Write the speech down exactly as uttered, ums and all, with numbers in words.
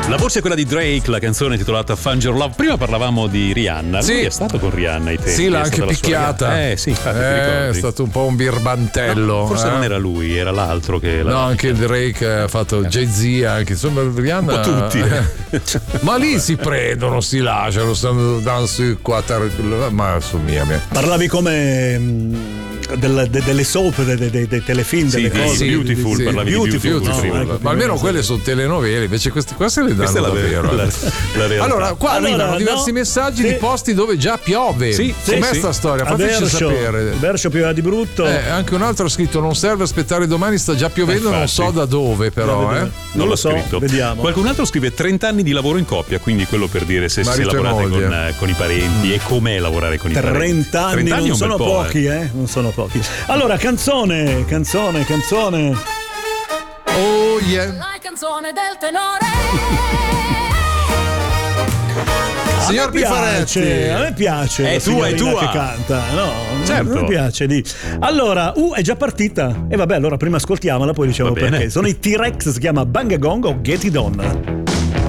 La voce è quella di Drake, la canzone intitolata Find Your Love. Prima parlavamo di Rihanna. Sì. Lui è stato con Rihanna ai tempi. Sì, l'ha anche picchiata. Eh, sì, infatti, ti Eh, ricordi? è stato un po' un birbantello. No, forse eh? non era lui, era l'altro che No, anche il Drake ha fatto Jay-Z, anche insomma Rihanna. Un po' tutti. Ma lì si prendono, si lasciano, stanno dansi qua. Ma insomma, mia. Parlavi come mh, del, de, delle soap, dei de, de, de telefilm, sì, delle di, cose. sì, Beautiful, sì, parlavi Beautiful, di Beautiful. Beautiful. No, ecco, ma almeno quelle sono telenovele, invece queste qua se le danno Questa è la, davvero. la, la realtà. Allora, qua Allora, arrivano no, diversi messaggi sì. di posti dove già piove. Sì, Com'è sì, sta sì. storia? A Fateci Vercio, sapere. Vercio pioveva di brutto. Eh, anche un altro ha scritto: non serve aspettare domani, sta già piovendo, Infatti. non so da dove, però. Eh. Non, Non lo l'ho so, scritto. vediamo. Qualcun altro scrive trenta anni di lavoro in coppia, quindi quello per dire se si Marito e lavorate moglie. con, eh, con i parenti e com'è lavorare con i parenti. trenta anni, trenta anni è non un sono bel po', pochi, eh. eh? Non sono pochi. Allora, canzone, canzone, canzone. Oh yeah. La canzone del tenore. Signor a me piace, Pifaretti. a me piace. È la tua, è signorina tua. che canta, no? Certo. A me piace di. Allora, uh, è già partita. E vabbè, allora prima ascoltiamola, poi diciamo Va bene. perché. Sono i T-Rex, si chiama Bang a Gong o Get It On.